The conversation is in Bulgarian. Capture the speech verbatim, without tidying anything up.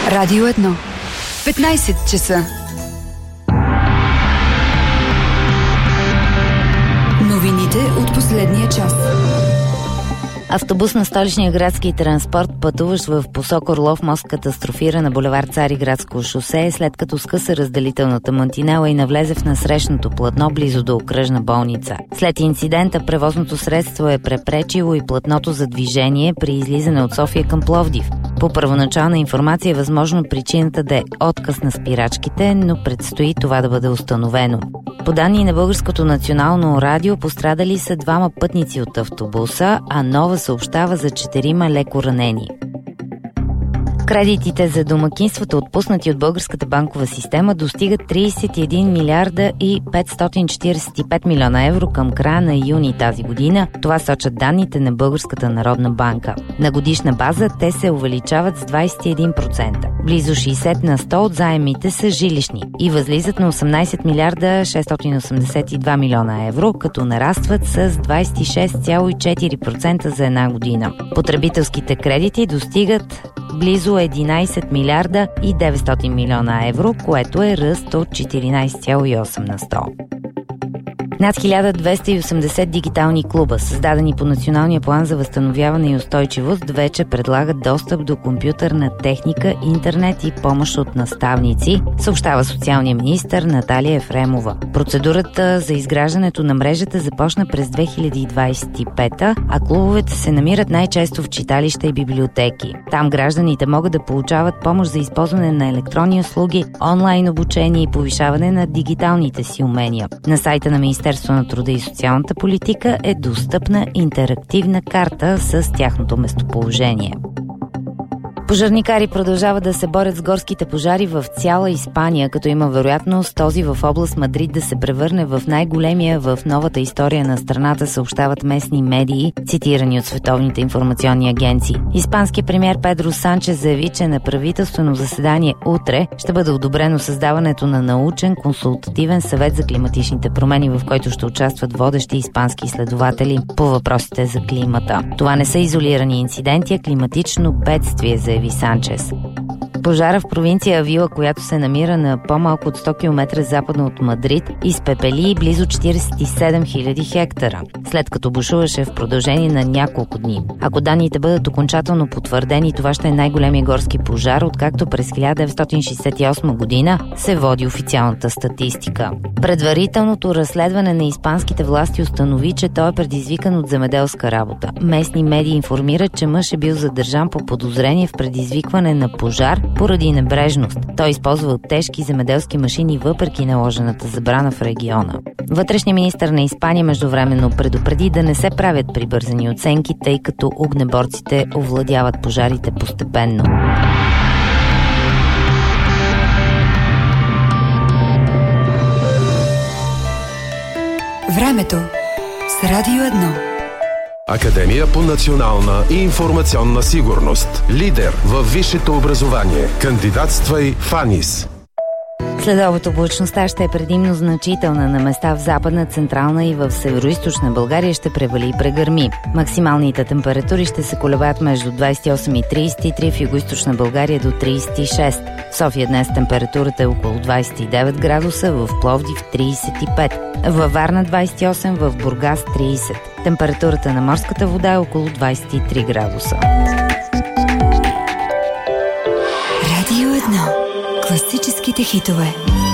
Радио едно. петнайсет часа. Новините от последния час. Автобус на столичния градски транспорт, пътуващ в посока Орлов мост, катастрофира на булевард Цариградско шосе, след като скъса разделителната мантинела и навлезе в насрещното платно близо до окръжна болница. След инцидента превозното средство е препречило и платното за движение при излизане от София към Пловдив. По първоначална информация е възможно причината да е отказ на спирачките, но предстои това да бъде установено. По данни на Българското национално радио пострадали са двама пътници от автобуса, а Нова съобщава за четирима леко ранени. Кредитите за домакинствата, отпуснати от българската банкова система, достигат трийсет и един милиарда и петстотин четирийсет и пет милиона евро към края на юни тази година. Това сочат данните на Българската народна банка. На годишна база те се увеличават с двайсет и един процента. Близо шейсет на сто от заемите са жилищни и възлизат на осемнайсет милиарда шестстотин осемдесет и два милиона евро, като нарастват с двайсет и шест цяло и четири процента за една година. Потребителските кредити достигат близо единайсет милиарда и деветстотин милиона евро, което е ръст от четиринайсет цяло и осем на сто. Над хиляда двеста и осемдесет дигитални клуба, създадени по Националния план за възстановяване и устойчивост, вече предлагат достъп до компютърна техника, интернет и помощ от наставници, съобщава социалния министър Наталия Ефремова. Процедурата за изграждането на мрежата започна през две хиляди двайсет и пета, а клубовете се намират най-често в читалища и библиотеки. Там гражданите могат да получават помощ за използване на електронни услуги, онлайн обучение и повишаване на дигиталните си умения. На сайта на Министерството Министерство на труда и социалната политика е достъпна интерактивна карта с тяхното местоположение. Пожарникари продължават да се борят с горските пожари в цяла Испания, като има вероятност този в област Мадрид да се превърне в най-големия в новата история на страната, съобщават местни медии, цитирани от световните информационни агенции. Испанският премиер Педро Санчес заяви, че на правителствено заседание утре ще бъде одобрено създаването на научен консултативен съвет за климатичните промени, в който ще участват водещи испански изследователи по въпросите за климата. Това не са изолирани инциденти, а климатично бедствие, заяви Санчес. Пожара в провинция Авила, която се намира на по-малко от сто километра западно от Мадрид, изпепели близо четирийсет и седем хиляди хектара, след като бушуваше в продължение на няколко дни. Ако данните бъдат окончателно потвърдени, това ще е най-големия горски пожар, откакто през хиляда деветстотин шейсет и осма година се води официалната статистика. Предварителното разследване на испанските власти установи, че той е предизвикан от земеделска работа. Местни медии информират, че мъж е бил задържан по подозрение в предизвикване на пожар поради небрежност. Той използвал тежки земеделски машини въпреки наложената забрана в региона. Вътрешният министър на Испания междувременно предупреди да не се правят прибързани оценки, тъй като огнеборците овладяват пожарите постепенно. Времето с Радио едно. Академия по национална и информационна сигурност. Лидер във висшето образование. Кандидатствай в АНИС. Следобед облачността ще е предимно значителна. На места в западна, централна и в североизточна България ще превали и прегърми. Максималните температури ще се колебаят между двайсет и осем и трийсет и три, в югоизточна България до трийсет и шест. В София днес температурата е около двайсет и девет градуса, в Пловдив трийсет и пет, във Варна двайсет и осем, в Бургас трийсет. Температурата на морската вода е около двайсет и три градуса. Радио едно. Класическите хитове.